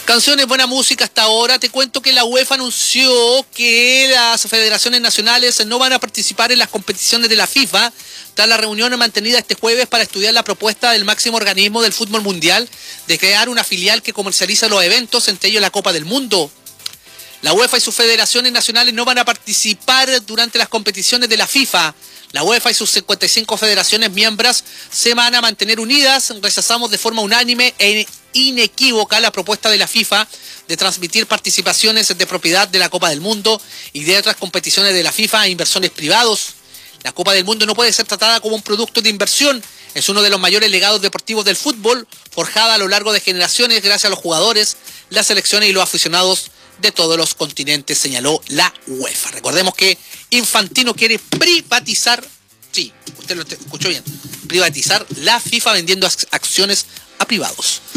Canciones, buena música hasta ahora. Te cuento que la UEFA anunció que las federaciones nacionales no van a participar en las competiciones de la FIFA tras la reunión mantenida este jueves para estudiar la propuesta del máximo organismo del fútbol mundial de crear una filial que comercializa los eventos, entre ellos la Copa del Mundo. La UEFA y sus federaciones nacionales no van a participar durante las competiciones de la FIFA. La UEFA y sus 55 federaciones miembros se van a mantener unidas. Rechazamos de forma unánime e inequívoca la propuesta de la FIFA de transmitir participaciones de propiedad de la Copa del Mundo y de otras competiciones de la FIFA a inversores privados. La Copa del Mundo no puede ser tratada como un producto de inversión. Es uno de los mayores legados deportivos del fútbol, forjada a lo largo de generaciones gracias a los jugadores, las selecciones y los aficionados de todos los continentes, señaló la UEFA. Recordemos que Infantino quiere privatizar, sí, usted lo escuchó bien, privatizar la FIFA vendiendo acciones a privados.